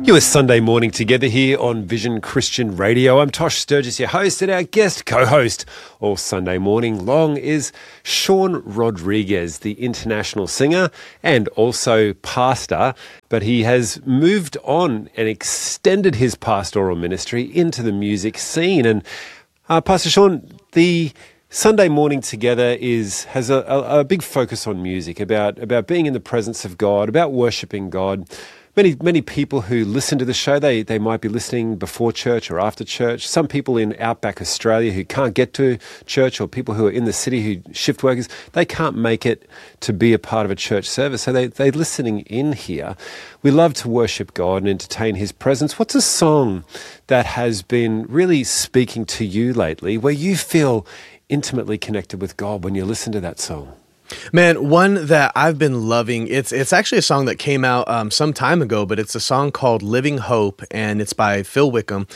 You are Sunday morning together here on Vision Christian Radio. I'm Tosh Sturgis, your host, and our guest co-host all Sunday morning long is Sean Rodriguez, the international singer and also pastor. But he has moved on and extended his pastoral ministry into the music scene. And Pastor Sean, the Sunday morning together has a big focus on music, about being in the presence of God, about worshiping God. Many people who listen to the show, they might be listening before church or after church. Some people in outback Australia who can't get to church, or people who are in the city who shift workers, they can't make it to be a part of a church service. So they're listening in here. We love to worship God and entertain His presence. What's a song that has been really speaking to you lately, where you feel intimately connected with God when you listen to that song? Man, one that I've been loving, it's actually a song that came out some time ago, but it's a song called Living Hope, and it's by Phil Wickham.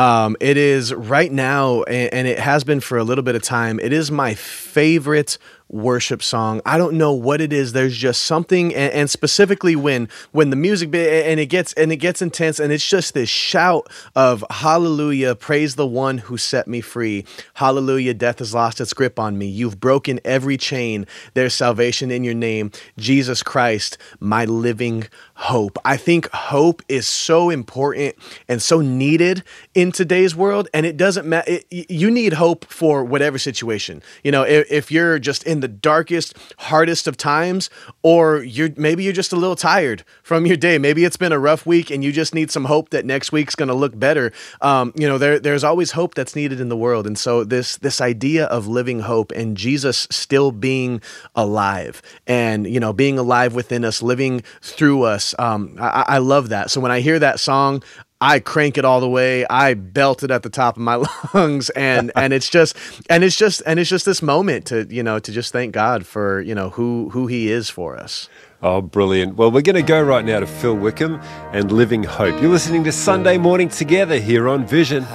It is right now, and it has been for a little bit of time, it is my favorite worship song. I don't know what it is. There's just something, and specifically when the music and it gets intense, and it's just this shout of hallelujah, praise the one who set me free. Hallelujah, death has lost its grip on me. You've broken every chain. There's salvation in your name, Jesus Christ, my living hope. I think hope is so important and so needed in today's world, and it doesn't matter. You need hope for whatever situation. You know, if you're just in the darkest, hardest of times, or maybe you're just a little tired from your day. Maybe it's been a rough week and you just need some hope that next week's going to look better. There's always hope that's needed in the world. And so this idea of living hope and Jesus still being alive and, being alive within us, living through us. I love that. So when I hear that song, I crank it all the way. I belt it at the top of my lungs, and it's just this moment to just thank God for who He is for us. Oh, brilliant. Well, we're going to go right now to Phil Wickham and Living Hope. You're listening to Sunday Morning Together here on Vision.